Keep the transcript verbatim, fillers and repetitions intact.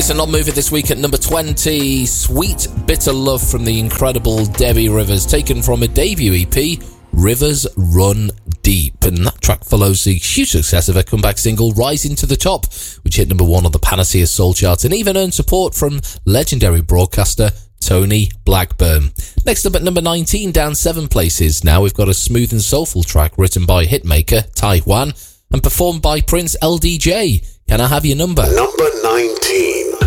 It's a non-mover this week at number twenty. Sweet Bitter Love from the incredible Debbie Rivers, taken from a debut E P, Rivers Run Deep. And that track follows the huge success of her comeback single, Rising to the Top, which hit number one on the Panacea Soul chart and even earned support from legendary broadcaster Tony Blackburn. Next up at number nineteen, down seven places. Now we've got a smooth and soulful track written by hitmaker Taiwan and performed by Prince L D J. Can I Have Your Number? Number nineteen.